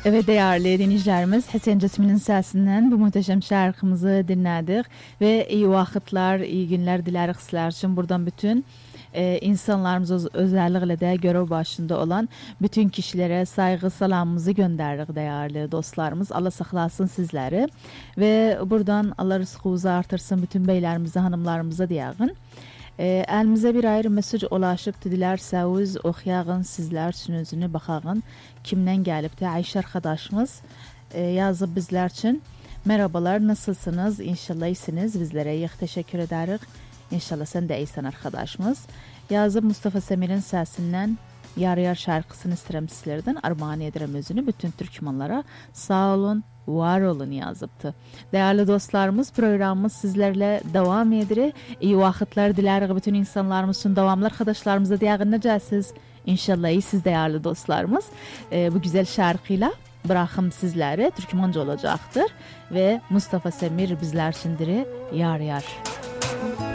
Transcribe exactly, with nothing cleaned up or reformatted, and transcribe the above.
Evet değerli dinleyicilerimiz, Hüseyin Cesmi'nin sesinden bu muhteşem şarkımızı dinledik ve iyi vakitler, iyi günler dileriz sizler için. Buradan bütün e, insanlarımız özellikle de görev başında olan bütün kişilere saygı salamımızı gönderdik değerli dostlarımız. Allah saklasın sizleri ve buradan Allah rızkınızı artırsın bütün beylerimize, hanımlarımıza diyağın. E, elimize bir ayrı mesaj ulaşıp dilerseniz okuyağın sizler için özünü bakağın. Kimden gelip de Ayşe arkadaşımız e, yazıp bizler için merhabalar, nasılsınız? İnşallah iyisiniz. Bizlere iyi teşekkür ederiz. İnşallah sen de iyisin arkadaşımız. Yazıp Mustafa Semir'in sesinden Yar Yar şarkısını isterim sizlerden. Armağan ederim özünü bütün Türkmenlere. Sağ olun, var olun yazıptı. Değerli dostlarımız, programımız sizlerle devam edir. İyi vakitler dilerim bütün insanlarımız için, devamlı arkadaşlarımıza diyağın necəsiz? İnşallah iyi siz değerli dostlarımız. Ee, bu güzel şarkıyla bırakım sizlere Türkmence olacaktır. Ve Mustafa Semir bizler içindir. Yar Yar.